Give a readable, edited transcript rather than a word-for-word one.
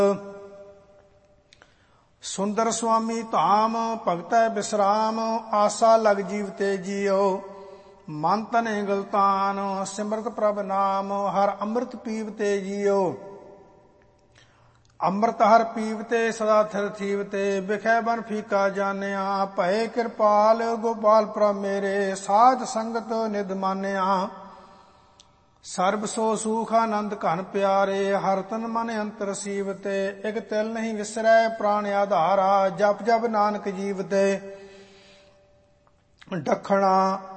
ਸੁੰਦਰ ਸੁਆਮੀ ਧਾਮ ਭਗਤੈ ਬਿਸਰਾਮ, ਆਸਾ ਲਗ ਜੀਵ ਤੇ ਜੀਉ। ਮਨ ਤਨੈ ਗਲਤਾਨ ਸਿਮਰਤ ਪ੍ਰਭ ਨਾਮ, ਹਰ ਅੰਮ੍ਰਿਤ ਪੀਵ ਤੇ ਜੀਉ। ਅੰਮ੍ਰਿਤ ਹਰ ਪੀਵ ਤੇ ਸਦਾ ਥਿਰ ਥੀਵ ਤੇ, ਬਿਖੈ ਬਨ ਫੀਕਾ ਜਾਣਿਆ। ਭਏ ਕਿਰਪਾਲ ਗੋਪਾਲ ਪ੍ਰਭ ਮੇਰੇ, ਸਾਧ ਸੰਗਤ ਨਿਧ ਮਾਨਿਆ। ਸਰਬ ਸੋ ਸੂਖ ਆਨੰਦ ਘਨ ਪਿਆਰੇ, ਹਰ ਤਨ ਮਨ ਅੰਤਰ ਸੀਵ ਤੇ। ਇਕ ਤਿਲ ਨਹੀਂ ਵਿਸਰੈ ਪ੍ਰਾਣ ਆਧਾਰਾ, ਜਪ ਜਪ ਨਾਨਕ ਜੀਵ ਤੇ। ਡਖਣਾ